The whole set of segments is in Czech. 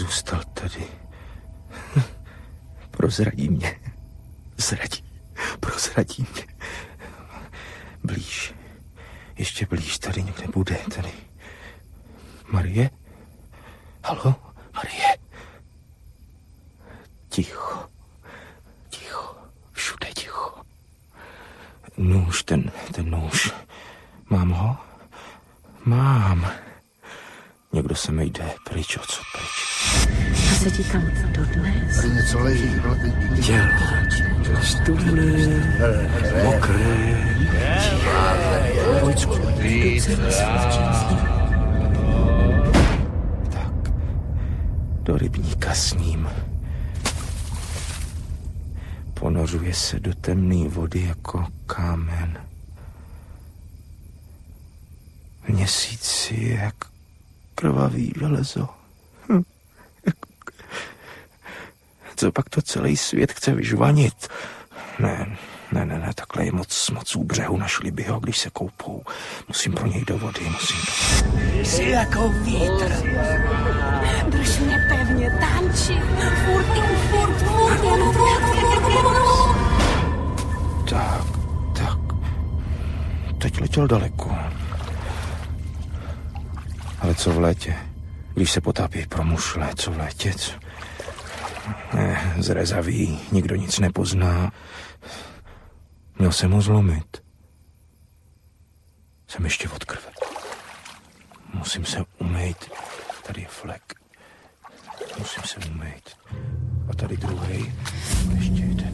zůstal tady. Prozradí mě. Prozradí mě. Blíž. Ještě blíž, tady někde bude, tady. Marie? Haló, Marie? Ticho. Všude ticho. Nůž, ten nůž. Mám ho? Mám. Někdo se mi jde pryč, odsud pryč. A se ti tam dodnes? Tady něco leží. Tělo. Studené, mokré. Tak, do rybníka s ním. Ponořuje se do temné vody jako kámen. Měsíc je jak krvavý železo. Co pak to celý svět chce vyžvanit? Ne, takhle je moc u břehu, našli by ho, když se koupou. Musím pro něj do vody, Jsi jako vítr. Drž mě pevně, tanči. Furt. Tak. Teď letěl daleko. Ale co v létě? Když se potápí pro mušle, co v létě? Zrezavý, nikdo nic nepozná. Měl jsem ho zlomit. Jsem ještě od krve. Musím se umýt. Tady je flek. Musím se umýt. A tady druhej. Ještě jeden.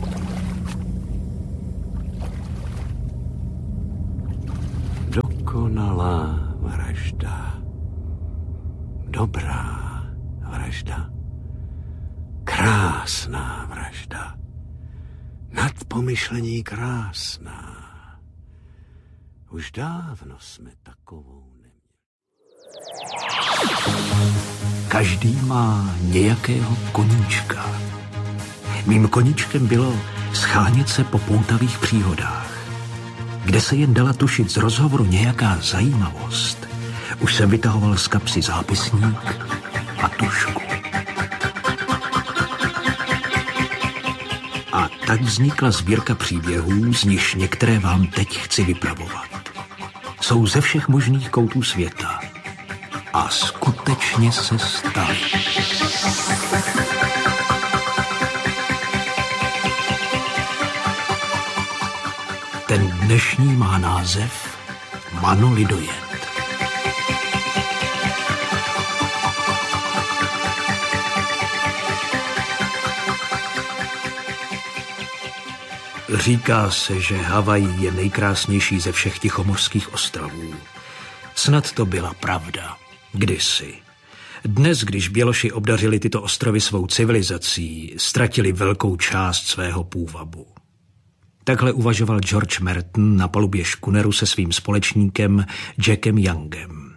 Dokonalá vražda. Dobrá vražda. Krásná vražda. Nadpomyšlení krásná. Už dávno jsme takovou neměli. Každý má nějakého koníčka. Mým koníčkem bylo schánět se po poutavých příhodách. Kde se jen dala tušit z rozhovoru nějaká zajímavost, už jsem vytahoval z kapsy zápisník a tužku. A tak vznikla sbírka příběhů, z nichž některé vám teď chci vypravovat. Jsou ze všech možných koutů světa. A skutečně se staly. Ten dnešní má název Mano Lidojet. Říká se, že Havaj je nejkrásnější ze všech tichomořských ostrovů. Snad to byla pravda. Kdysi. Dnes, když Běloši obdařili tyto ostrovy svou civilizací, ztratili velkou část svého půvabu. Takhle uvažoval George Merton na palubě škuneru se svým společníkem Jackem Youngem.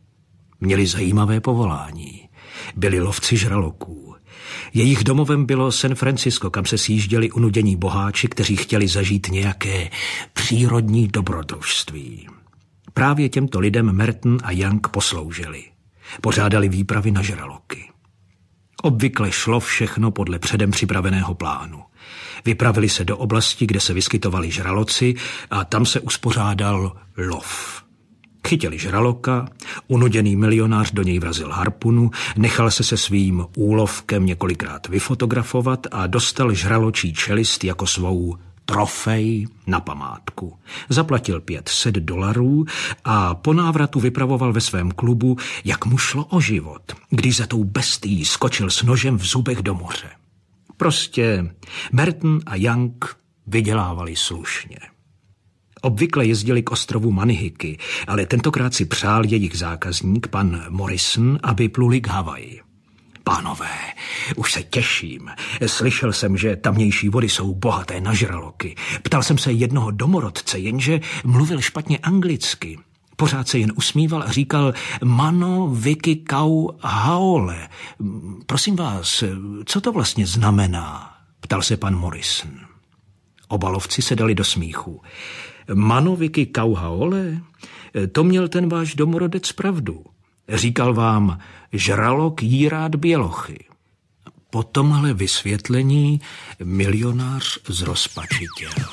Měli zajímavé povolání. Byli lovci žraloků. Jejich domovem bylo San Francisco, kam se sjížděli unudění boháči, kteří chtěli zažít nějaké přírodní dobrodružství. Právě těmto lidem Merton a Young posloužili. Pořádali výpravy na žraloky. Obvykle šlo všechno podle předem připraveného plánu. Vypravili se do oblasti, kde se vyskytovali žraloci a tam se uspořádal lov. Chytili žraloka, unuděný milionář do něj vrazil harpunu, nechal se svým úlovkem několikrát vyfotografovat a dostal žraločí čelist jako svou trofej na památku. Zaplatil $500 a po návratu vypravoval ve svém klubu, jak mu šlo o život, když za tou bestií skočil s nožem v zubech do moře. Prostě Merton a Young vydělávali slušně. Obvykle jezdili k ostrovu Manihiky, ale tentokrát si přál jejich zákazník, pan Morrison, aby pluli k Havaji. Pánové, už se těším. Slyšel jsem, že tamnější vody jsou bohaté na žraloky. Ptal jsem se jednoho domorodce, jenže mluvil špatně anglicky. Pořád se jen usmíval a říkal Mano Vicky Kau Haole. Prosím vás, co to vlastně znamená? Ptal se pan Morrison. Oba lovci se dali do smíchu. Mano Vicky Kau Haole? To měl ten váš domorodec pravdu. Říkal vám, žralok jí rád bělochy. Po tomhle vysvětlení milionář zrozpačitěl.